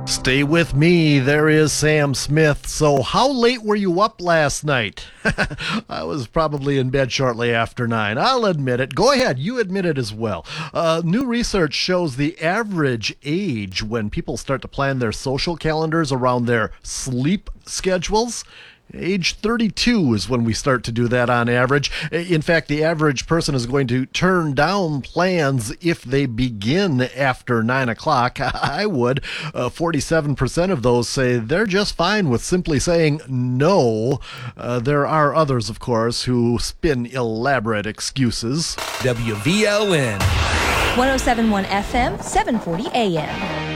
Stay with me. There is Sam Smith. So, how late were you up last night? I was probably in bed shortly after 9. I'll admit it. Go ahead. You admit it as well. New research shows the average age when people start to plan their social calendars around their sleep schedules. Age 32 is when we start to do that on average. In fact, the average person is going to turn down plans if they begin after 9 o'clock. I would. 47% of those say they're just fine with simply saying no. There are others, of course, who spin elaborate excuses. WVLN 1071 FM, 740 AM.